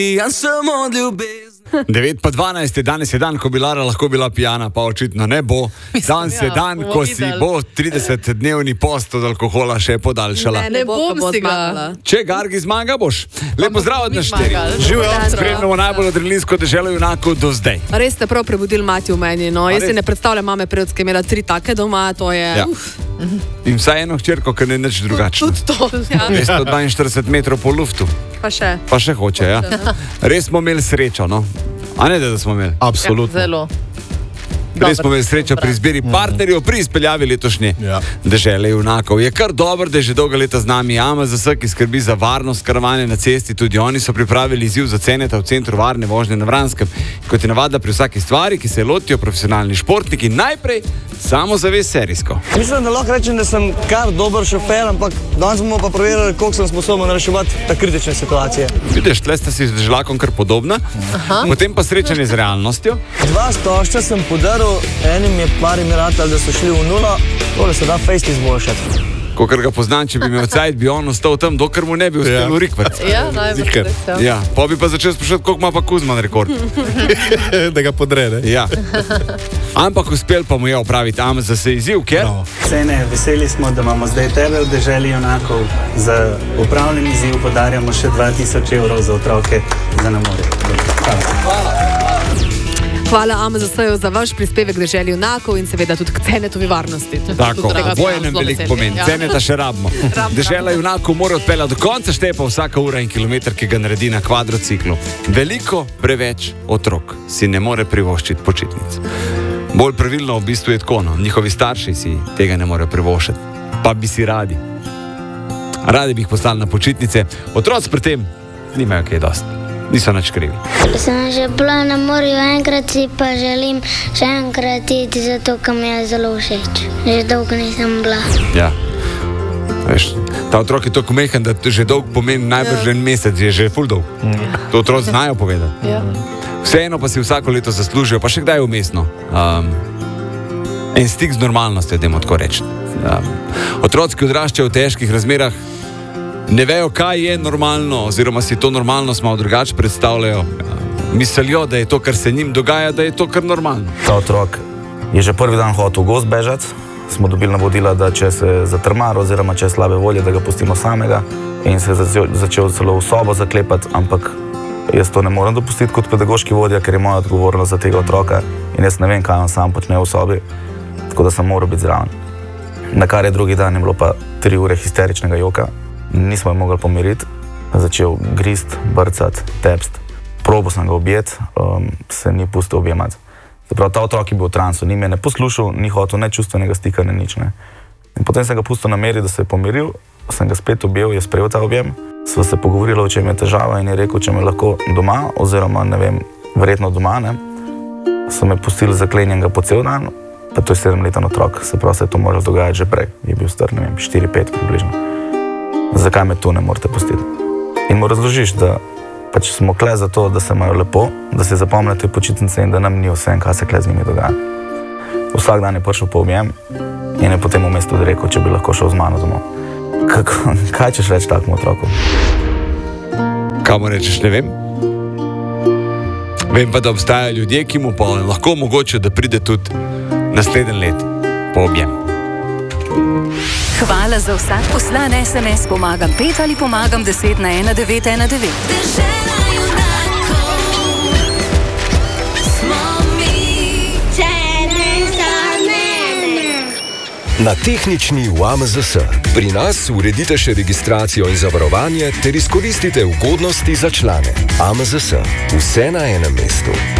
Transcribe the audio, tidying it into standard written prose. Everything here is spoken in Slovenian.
Ja sem od ljubezni. 9:12 je danes je dan, ko bi Lara lahko bila pijana, pa očitno ne bo. Danes je dan, ko si bo 30-dnevni post od alkohola še podaljšala. Ne bom si ga. Če Gargi zmaga, boš. Lepo zdrav od nas štiri. Živijo, spremljamo najbolj adrenalinsko deželo junakov do zdaj. Res ste prav prebudili mati v meni. No. Jaz si ne predstavljam mame predske, imela 3 take doma, to je... Ja. In vsaj eno hčerko, ker ne je nič drugačno. Tudi to. Ja. 242 metrov po luftu. Pa še. Pa še hoče, ja. Res smo imeli srečo, no? A ne, da smo imeli? Absolutno. Ja, zelo. Res smo imeli srečo pri izbiri partnerjev, pri izpeljavi letošnje dežele junakov. Je kar dobro, da je že dolga leta z nami AMZS, ki skrbi za varnost karavane na cesti. Tudi oni so pripravili izziv za ceneta v centru varne vožnje na Vranskem. Kot je navada pri vsaki stvari, ki se lotijo profesionalni športniki, najprej samozavest serijsko. Mislim, da lahko rečem, da sem kar dober šofer, ampak danes bomo pa preverili, koliko sem sposoben reševati ta kritične situacije. Vidiš, tle sta si z žlakom kar podobna, potem pa srečanje z realnostjo. 2 stožča sem podaril, enim je par emiratov, da so šli v nulo, tole se da fejst izboljšati. Kokor ga poznam, če bi imel cajt, bi on ostal tam, dokler mu ne bi uspel v rikvart. Ja, najbolj. Ja, pa bi pa začel sprašati, koliko ima pa Kuzman rekord. Da ga podre, ne? Ja. Ampak uspel pa mu je opraviti AMZS izziv, ker... Cene, veseli smo, da imamo zdaj tebe v deželi junakov. Za upravljen izziv podarjamo še 2000 evrov za otroke za namore. Hvala. Hvala AMZS-ju za vaš prispevek k deželi junakov in seveda tudi k cenetovi varnosti. Tako, vojenem velik pomen. Ceneta še rabimo. Dežela junakov mora odpeljati do konca, šteje pa vsaka ura in kilometr, ki ga naredi na kvadrociklu. Veliko preveč otrok si ne more privoščiti počitnic. Bolj pravilno v bistvu je tako, no. Njihovi starši si tega ne morejo privoščiti. Pa bi si radi. Radi bi jih poslali na počitnice. Otroci pri tem nimajo kaj dosti. Niso nič krivi. Sem že bila na morju enkrat, si pa želim še enkrat iti, zato ker mi je zelo všeč. Že dolgo nisem bila. Ja. Veš, ta otrok je toliko mehen, da že dolg pomeni najbrž en mesec, je že ful dolg. To otroci znajo povedati. Vseeno pa si vsako leto zaslužijo, pa še kdaj vmesno. En stik z normalnostjo, dajmo tako reči. Otroci, ki odraščajo v težkih razmerah, ne vejo, kaj je normalno, oziroma si to normalnost malo drugače predstavljajo. Mislijo, da je to, kar se njim dogaja, da je to kar normalno. Ta otrok je že prvi dan hotel v gozd bežati. Smo dobili navodila, da če se zatrmar oziroma če je slabe volje, da ga pustimo samega, in se je začel celo v sobo zaklepati, ampak jaz to ne morem dopustiti kot pedagoški vodja, ker je moja odgovornost za tega otroka in jaz ne vem, kaj on sam počne v sobi, tako da sem moral biti zraven. Na kar je drugi dan je bilo pa 3 ure histeričnega joka. Nismo jo mogli pomiriti, začel grist, brcati, tepst. Probo sem ga objeti, se ni pustil objemati. Zapravo, ta otrok je bil v transu, ni me ne poslušal, ni hotel ne čustvenega stika, ne nič. Ne. In potem sem ga pustil na meri, da se je pomiril, sem ga spet objel, je sprejel ta objem. Sva se pogovorila, o čem je težava in je rekel, če me lahko doma, oziroma ne vem, verjetno doma, ne. So me pustili zaklenjenega po cel dan, pa to je 7-leten otrok, se pravi, se je to moralo dogajati že prej. Je bil star, ne vem, 4-5 približno. Zakaj me tu ne morate pustiti? In mu razložiš, da pač smo kle za to, da se imajo lepo, da se zapomnijo te počitnice in da nam ni vse, kaj se kle z njimi dogaja. Vsak dan je prišel po objem in je potem v mestu rekel, če bi lahko šel z mano domov. Kaj češ reči takemu otroku? Kaj mu rečeš, ne vem. Vem pa, da obstajajo ljudje, ki mu pa lahko mogoče, da pride tudi naslednji let po objem. Hvala za vsak poslan SMS. Pomagam 5 ali pomagam 10 na 1919. Dežela junakov smo mi. Tebe za mene. Na tehnični v AMZS. Pri nas uredite še registracijo in zavarovanje ter izkoristite ugodnosti za člane. AMZS. Vse na enem mestu.